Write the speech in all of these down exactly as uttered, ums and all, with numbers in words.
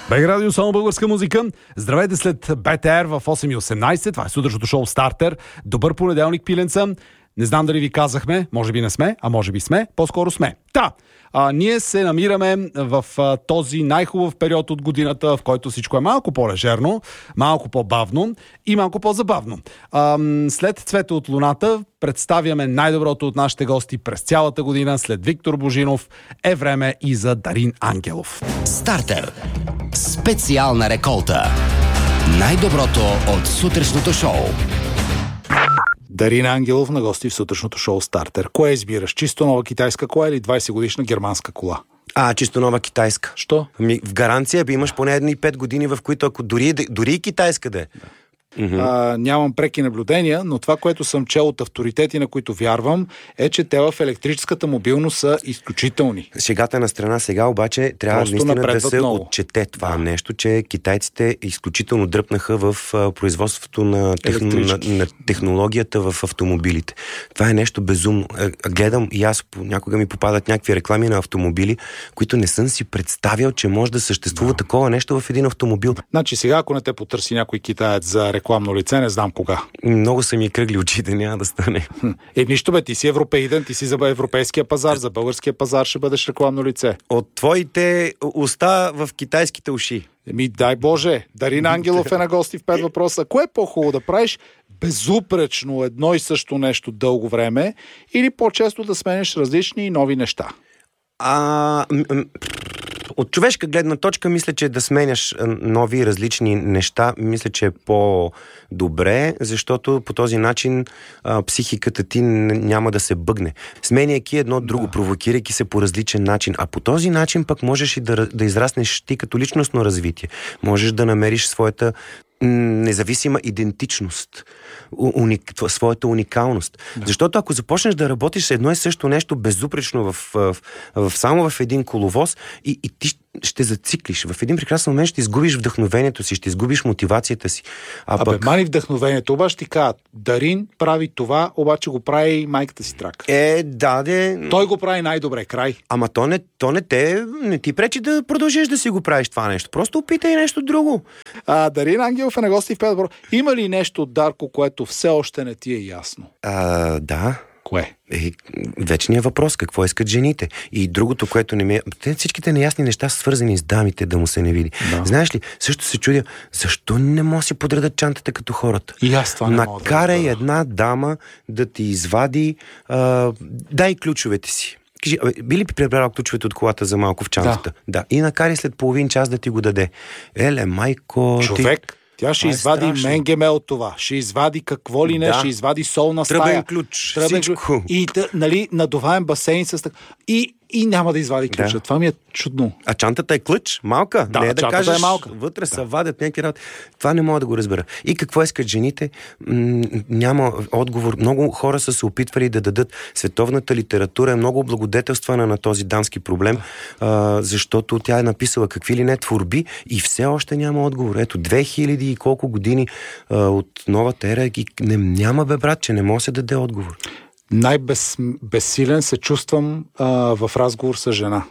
БГ Радио, само българска музика. Здравейте след БТР в осем и осемнайсет. Това е сутрешното шоу Стартер. Добър понеделник, пиленца. Не знам дали ви казахме, може би не сме, а може би сме, по-скоро сме. Та, а, ние се намираме в а, този най-хубав период от годината, в който всичко е малко по-лежерно, малко по-бавно и малко по-забавно. А, след Цвета от луната представяме най-доброто от нашите гости през цялата година. След Виктор Божинов е време и за Дарин Ангелов. Стартер. Специална реколта. Най-доброто от сутрешното шоу. Дарин Ангелов на гости в сутрешното шоу Стартер. Кое избираш? Чисто нова китайска кола или двайсет годишна германска кола? А, чисто нова китайска. Що? Ами, в гаранция имаш поне едни пет години, в които ако дори, дори и китайска да е. Mm-hmm. А, нямам преки наблюдения, но това, което съм чел от авторитети, на които вярвам, е, че те в електрическата мобилност са изключителни. Шегата на страна сега обаче трябва Просто наистина да се много. отчете това да. нещо, че китайците изключително дръпнаха в а, производството на, техно, на, на технологията в автомобилите. Това е нещо безумно. Гледам и аз, някога ми попадат някакви реклами на автомобили, които не съм си представял, че може да съществува да. такова нещо в един автомобил. Значи сега, ако не те потърси някой китаец за рекламно лице, не знам кога. Много са ми кръгли очите, няма да стане. Е, нищо бе, ти си европеиден, ти си за европейския пазар, за българския пазар ще бъдеш рекламно лице. От твоите уста в китайските уши. Еми, дай Боже, Дарин Ангелов е на гости в пет въпроса. Кое е по-хубаво да правиш безупречно едно и също нещо дълго време или по-често да сменеш различни и нови неща? А... От човешка гледна точка, мисля, че да сменяш нови различни неща, мисля, че е по-добре, защото по този начин а, психиката ти няма да се бъгне. Сменяйки едно друго, да. провокирайки се по различен начин. А по този начин пък можеш и да, да израснеш ти като личностно развитие. Можеш да намериш своята независима идентичност, уни, своята уникалност. Да. Защото ако започнеш да работиш с едно и също нещо безупречно в, в, в, само в един коловоз и, и ти ще зациклиш. В един прекрасен момент ще изгубиш вдъхновението си, ще изгубиш мотивацията си. А Абе, пък... мани вдъхновението, обаче ти казват, Дарин прави това, обаче го прави майката си трак. Е, да, де... Той го прави най-добре, край. Ама то не, то не те, не ти пречи да продължиш да си го правиш това нещо. Просто опитай нещо друго. А, Дарин Ангелов е на гости в пет въпроса. Има ли нещо, Дарко, което все още не ти е ясно? А, да. Кое? Е, вечният въпрос, какво искат жените. И другото, което не ми е... Те всичките неясни неща са свързани с дамите, да му се не види. Да. Знаеш ли, също се чудя, защо не може да си подредат чантата като хората? И аз това не мога да Накарай да една дама да ти извади... А, дай ключовете си. Кажи, би ли прибрал ключовете от колата за малко в чантата? Да. да. И накарай след половин час да ти го даде. Еле, майко... Човек... Ти... Тя ще извади е менгеме от това, ще извади какво ли не, да. ще извади солна стая. Тръбен ключ, Тръбен всичко. Ключ. И нали, надуваем басейн с така. И, и няма да извади ключа. Да. Това ми е чудно. А чантата е клъч? Малка? Да, не е да кажеш, е малка. Вътре да. се вадят някакви работи. Това не мога да го разбера. И какво искат жените? М- няма отговор. Много хора са се опитвали да дадат. Световната литература е много облагодетелствана на този дамски проблем, да. а, защото тя е написала какви ли не творби и все още няма отговор. Ето, две хиляди и колко години а, от новата ера и не, няма бе, брат, че не може да се даде отговор. Най-безсилен се чувствам а, в разговор с жена.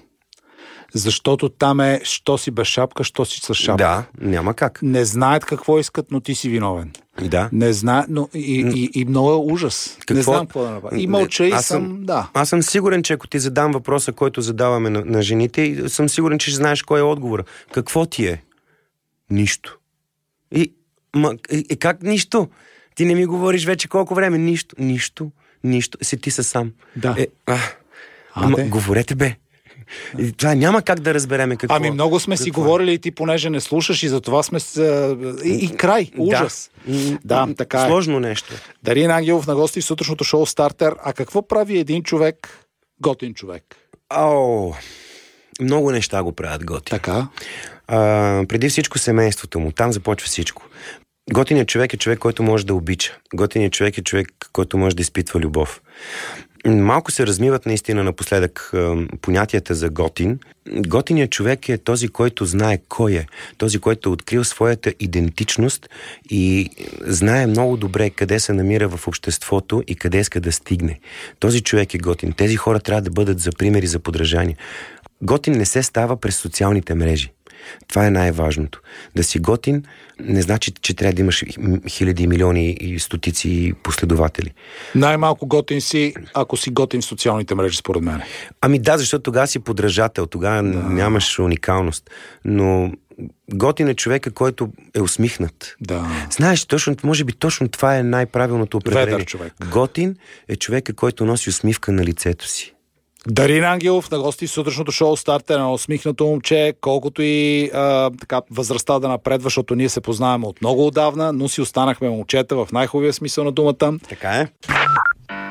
Защото там е, що си без шапка, що си с шапка. Да, няма как. Не знаят какво искат, но ти си виновен. Да. Не знаят, но и, и, и много е ужас. Какво? Не знам какво да направя. И мълча и съм, съм, да. Аз съм сигурен, че ако ти задам въпроса, който задаваме на, на жените, съм сигурен, че ще знаеш кой е отговора. Какво ти е? Нищо. И, ма, и, и как нищо? Ти не ми говориш вече колко време. Нищо, нищо, нищо. Си ти са сам. Да. Е, а, ама, говорете бе. И това няма как да разбереме какво. Ами много сме какво? си говорили и ти понеже не слушаш и затова сме с... и, и край. Ужас. Да, да така е. Сложно нещо. Дарин Ангелов на гости в сутрешното шоу Стартер. А какво прави един човек, готин човек? О, много неща го правят готин. Така. А, преди всичко семейството му. Там започва всичко. Готиният човек е човек, който може да обича. Готиният човек е човек, който може да изпитва любов. Малко се размиват наистина напоследък понятията за готин. Готиният човек е този, който знае кой е. Този, който е открил своята идентичност и знае много добре къде се намира в обществото и къде иска да стигне. Този човек е готин. Тези хора трябва да бъдат за примери за подражание. Готин не се става през социалните мрежи. Това е най-важното. Да си готин не значи, че трябва да имаш хиляди, милиони и стотици последователи. Най-малко готин си, ако си готин в социалните мрежи, според мен. Ами да, защото тогава си подражател, тогава да. нямаш уникалност. Но готин е човека, който е усмихнат. Да. Знаеш, точно, може би точно това е най-правилното определение. Ведър човек. Готин е човека, който носи усмивка на лицето си. Дарин Ангелов на гости в сутрешното шоу Стартер, на усмихнато момче, колкото и а, така, възрастта да напредва, защото ние се познаваме от много отдавна, но си останахме момчета в най-хубавия смисъл на думата. Така е.